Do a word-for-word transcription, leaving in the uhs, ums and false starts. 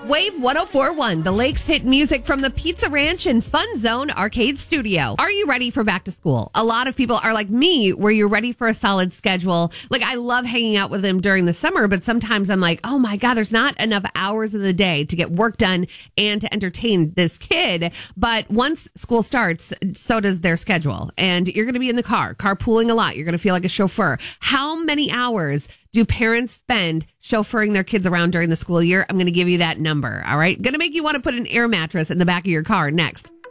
Wave one oh four point one, the Lakes hit music from the Pizza Ranch and Fun Zone Arcade Studio. Are you ready for back to school? A lot of people are like me, where you're ready for a solid schedule. Like, I love hanging out with them during the summer, but sometimes I'm like, oh my God, there's not enough hours of the day to get work done and to entertain this kid. But once school starts, so does their schedule. And you're going to be in the car, carpooling a lot. You're going to feel like a chauffeur. How many hours do parents spend chauffeuring their kids around during the school year? I'm going to give you that number. All right. Going to make you want to put an air mattress in the back of your car next.